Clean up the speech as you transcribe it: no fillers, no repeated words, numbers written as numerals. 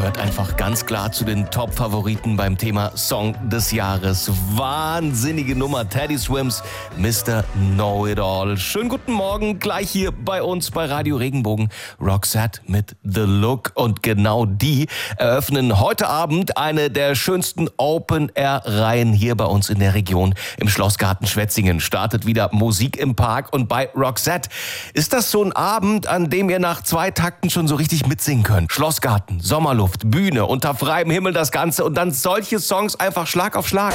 gehört einfach ganz klar zu den Top-Favoriten beim Thema Song des Jahres. Wahnsinnige Nummer, Teddy Swims, Mr. Know-It-All. Schönen guten Morgen, gleich hier bei uns bei Radio Regenbogen. Roxette mit The Look. Und genau die eröffnen heute Abend eine der schönsten Open-Air-Reihen hier bei uns in der Region. Im Schlossgarten Schwetzingen startet wieder Musik im Park. Und bei Roxette ist das so ein Abend, an dem ihr nach 2 Takten schon so richtig mitsingen könnt. Schlossgarten, Sommerluft, Bühne, unter freiem Himmel das Ganze und dann solche Songs einfach Schlag auf Schlag.